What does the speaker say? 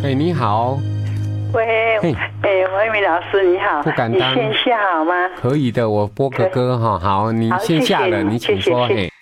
你好。 喂，王一鸣老师你好， 不敢当， 你线下好吗？ 可以的，我播个歌哈。好，你线下了，你请说。